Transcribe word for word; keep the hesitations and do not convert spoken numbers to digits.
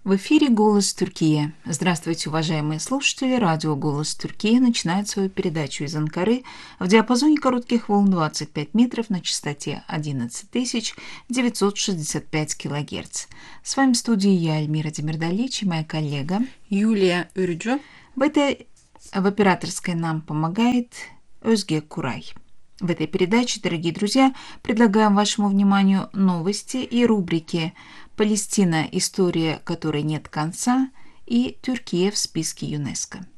В эфире «Голос Турции». Здравствуйте, уважаемые слушатели. Радио «Голос Турции» начинает свою передачу из Анкары в диапазоне коротких волн двадцать пять метров на частоте одиннадцать тысяч девятьсот шестьдесят пять килогерц. С вами в студии я, Эльмира Демирдалич, и моя коллега Юлия Үрджу. В этой в операторской нам помогает Özge Курай. В этой передаче, дорогие друзья, предлагаем вашему вниманию новости и рубрики «Палестина. История, которой нет конца» и «Тюркия в списке ЮНЕСКО».